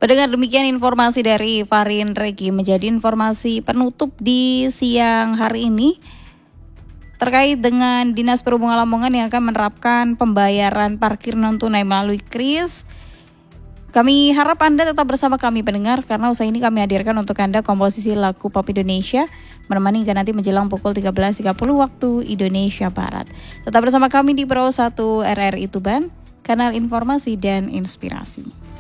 Pendengar, demikian informasi dari Farin Regi menjadi informasi penutup di siang hari ini terkait dengan Dinas Perhubungan Lamongan yang akan menerapkan pembayaran parkir non tunai melalui KRIS. Kami harap Anda tetap bersama kami pendengar, karena usai ini kami hadirkan untuk Anda komposisi lagu pop Indonesia menemani hingga nanti menjelang pukul 13.30 waktu Indonesia Barat. Tetap bersama kami di Pro 1 RRI Tuban, kanal informasi dan inspirasi.